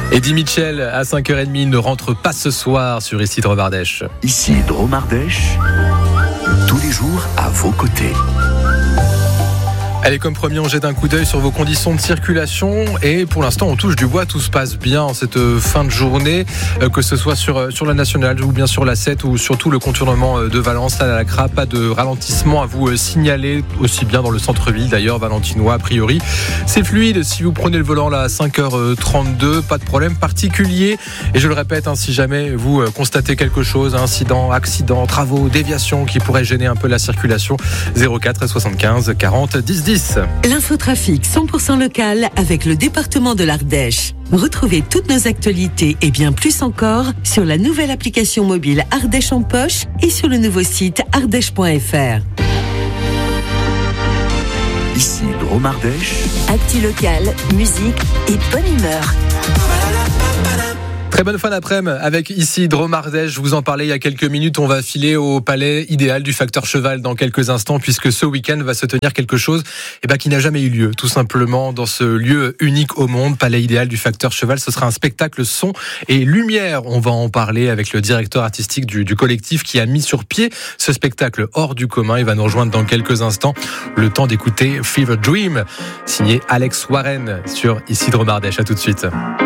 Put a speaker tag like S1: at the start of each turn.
S1: Eddie Mitchell à 5h30 ne rentre pas ce soir sur Ici Dromardèche.
S2: Ici Dromardèche, tous les jours à vos côtés.
S1: Allez, comme promis, on jette un coup d'œil sur vos conditions de circulation et pour l'instant on touche du bois, tout se passe bien en cette fin de journée, que ce soit sur la nationale ou bien sur la 7 ou surtout le contournement de Valence, à la Cra, pas de ralentissement à vous signaler, aussi bien dans le centre-ville d'ailleurs, valentinois a priori. C'est fluide si vous prenez le volant là à 5h32, pas de problème particulier et je le répète, si jamais vous constatez quelque chose, incident, accident, travaux, déviation qui pourrait gêner un peu la circulation, 04 75 40 10 10.
S3: L'infotrafic 100% local avec le département de l'Ardèche. Retrouvez toutes nos actualités et bien plus encore sur la nouvelle application mobile Ardèche en poche et sur le nouveau site ardèche.fr.
S2: Ici Dromardèche.
S4: Actu local, musique et bonne humeur.
S1: Très bonne fin d'après-midi avec Ici Dromardèche. Je vous en parlais il y a quelques minutes. On va filer au palais idéal du Facteur Cheval dans quelques instants puisque ce week-end va se tenir quelque chose qui n'a jamais eu lieu. Tout simplement dans ce lieu unique au monde, palais idéal du Facteur Cheval. Ce sera un spectacle son et lumière. On va en parler avec le directeur artistique du collectif qui a mis sur pied ce spectacle hors du commun. Il va nous rejoindre dans quelques instants. Le temps d'écouter Fever Dream, signé Alex Warren sur Ici Dromardèche. À tout de suite.